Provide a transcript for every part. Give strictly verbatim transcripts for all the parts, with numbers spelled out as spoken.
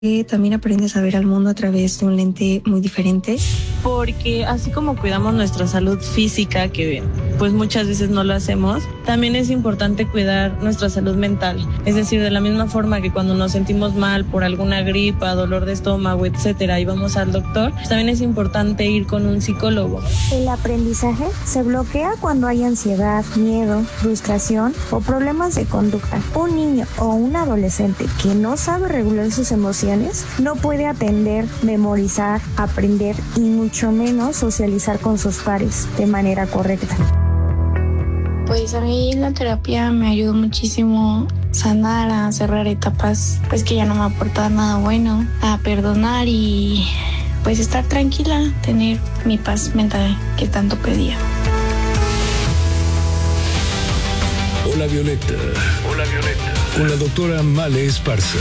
que también aprendes a ver al mundo a través de un lente muy diferente. Porque así como cuidamos nuestra salud física, que pues muchas veces no lo hacemos, también es importante cuidar nuestra salud mental. Es decir, de la misma forma que cuando nos sentimos mal por alguna gripa, dolor de estómago, etcétera, y vamos al doctor, también es importante ir con un psicólogo. El aprendizaje se bloquea cuando hay ansiedad, miedo, frustración o problemas de conducta. Un niño o un adolescente que no sabe regular sus emociones no puede atender, memorizar, aprender y mucho menos socializar con sus pares de manera correcta. Pues a mí la terapia me ayudó muchísimo a sanar, a cerrar etapas pues que ya no me aportaban nada bueno, a perdonar y pues estar tranquila, tener mi paz mental que tanto pedía. Hola Violeta. Hola Violeta. Con la doctora Male Esparza.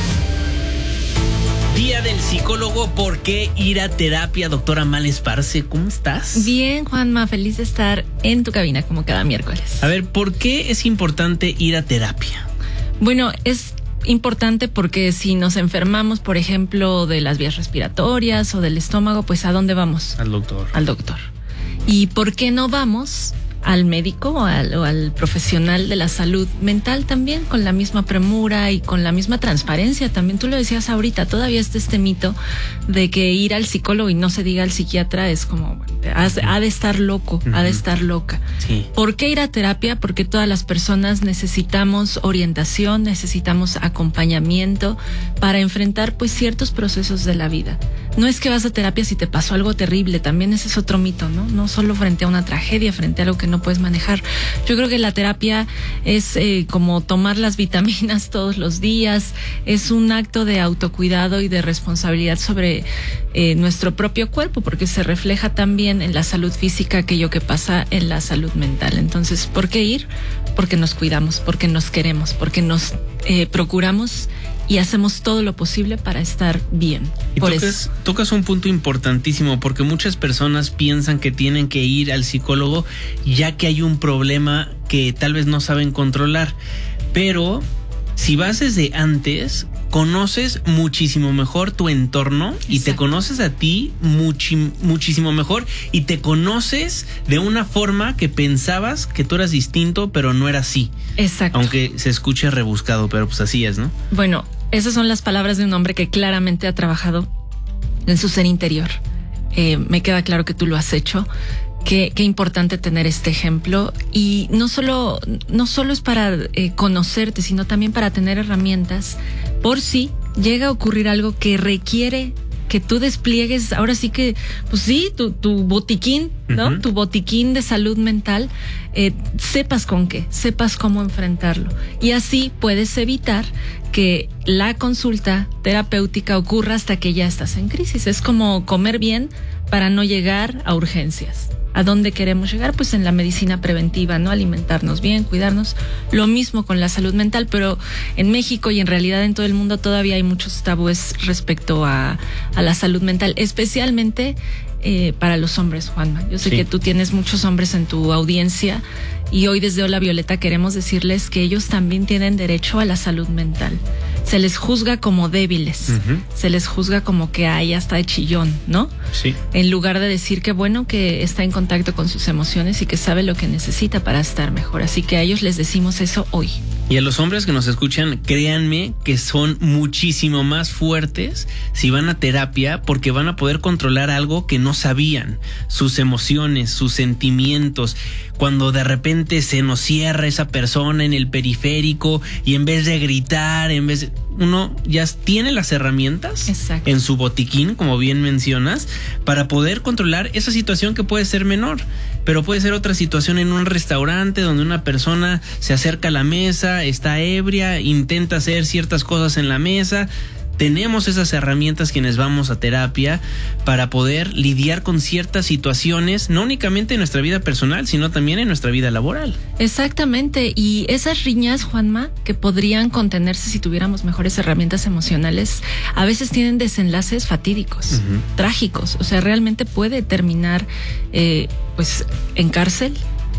Día del psicólogo, ¿por qué ir a terapia? Doctora Male Esparza, ¿cómo estás? Bien, Juanma, feliz de estar en tu cabina como cada miércoles. A ver, ¿por qué es importante ir a terapia? Bueno, es importante porque si nos enfermamos, por ejemplo, de las vías respiratorias o del estómago, pues ¿a dónde vamos? Al doctor. Al doctor. ¿Y por qué no vamos al médico o al, o al profesional de la salud mental también con la misma premura y con la misma transparencia? También tú lo decías ahorita, todavía está este mito de que ir al psicólogo y no se diga al psiquiatra es como, bueno, ha, ha de estar loco, uh-huh. ha de estar loca. Sí. ¿Por qué ir a terapia? Porque todas las personas necesitamos orientación, necesitamos acompañamiento para enfrentar pues ciertos procesos de la vida. No es que vas a terapia si te pasó algo terrible, también ese es otro mito, ¿no? No solo frente a una tragedia, frente a algo que no puedes manejar. Yo creo que la terapia es eh, como tomar las vitaminas todos los días, es un acto de autocuidado y de responsabilidad sobre eh, nuestro propio cuerpo, porque se refleja también en la salud física aquello que pasa en la salud mental. Entonces, ¿por qué ir? Porque nos cuidamos, porque nos queremos, porque nos eh, procuramos y hacemos todo lo posible para estar bien. Y Por tocas, eso. tocas un punto importantísimo, porque muchas personas piensan que tienen que ir al psicólogo ya que hay un problema que tal vez no saben controlar. Pero si vas desde antes, conoces muchísimo mejor tu entorno. Exacto. Y te conoces a ti muchi, muchísimo mejor y te conoces de una forma que pensabas que tú eras distinto, pero no era así. Exacto. Aunque se escuche rebuscado, pero pues así es, ¿no? Bueno, esas son las palabras de un hombre que claramente ha trabajado en su ser interior. Eh, me queda claro que tú lo has hecho. Qué, qué importante tener este ejemplo. Y no solo, no solo es para eh, conocerte, sino también para tener herramientas por si llega a ocurrir algo que requiere que tú despliegues, ahora sí que, pues sí, tu, tu botiquín, ¿no? Uh-huh. Tu botiquín de salud mental, eh, sepas con qué, sepas cómo enfrentarlo. Y así puedes evitar que la consulta terapéutica ocurra hasta que ya estás en crisis. Es como comer bien para no llegar a urgencias. ¿A dónde queremos llegar? Pues en la medicina preventiva, ¿no? Alimentarnos bien, cuidarnos. Lo mismo con la salud mental, pero en México y en realidad en todo el mundo todavía hay muchos tabúes respecto a, a la salud mental, especialmente eh, para los hombres, Juanma. Yo sé sí. que tú tienes muchos hombres en tu audiencia y hoy desde Hola Violeta queremos decirles que ellos también tienen derecho a la salud mental. Se les juzga como débiles, uh-huh. se les juzga como que hay hasta de chillón, ¿no? Sí. En lugar de decir que bueno, que está en contacto con sus emociones y que sabe lo que necesita para estar mejor. Así que a ellos les decimos eso hoy. Y a los hombres que nos escuchan, créanme que son muchísimo más fuertes si van a terapia, porque van a poder controlar algo que no sabían, sus emociones, sus sentimientos. Cuando de repente se nos cierra esa persona en el periférico y en vez de gritar, en vez de, uno ya tiene las herramientas Exacto. en su botiquín, como bien mencionas, para poder controlar esa situación que puede ser menor, pero puede ser otra situación en un restaurante donde una persona se acerca a la mesa, está ebria, intenta hacer ciertas cosas en la mesa. Tenemos esas herramientas quienes vamos a terapia para poder lidiar con ciertas situaciones, no únicamente en nuestra vida personal, sino también en nuestra vida laboral. Exactamente, y esas riñas, Juanma, que podrían contenerse si tuviéramos mejores herramientas emocionales, a veces tienen desenlaces fatídicos, uh-huh. trágicos. O sea, realmente puede terminar eh, pues en cárcel,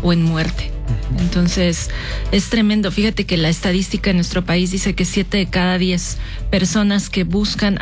o en muerte. Entonces, es tremendo. Fíjate que la estadística en nuestro país dice que siete de cada diez personas que buscan